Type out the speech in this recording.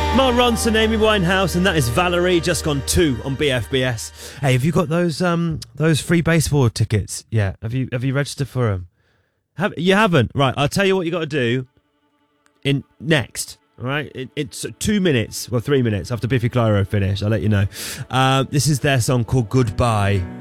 Mark Ronson, Amy Winehouse, and that is Valerie, just gone 2 on BFBS. Hey, have you got those free baseball tickets? Yeah, have you registered for them? You haven't? Right, I'll tell you what you got to do in next. All right, it's 2 minutes, well 3 minutes after Biffy Clyro finish. I'll let you know. This is their song called Goodbye.